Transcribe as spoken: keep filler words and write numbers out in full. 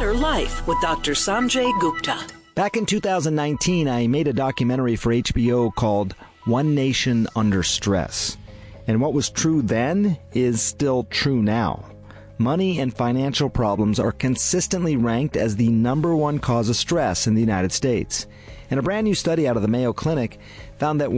better life with Doctor Sanjay Gupta. Back in two thousand nineteen, I made a documentary for H B O called One Nation Under Stress. And what was true then is still true now. Money and financial problems are consistently ranked as the number one cause of stress in the United States. And a brand new study out of the Mayo Clinic found that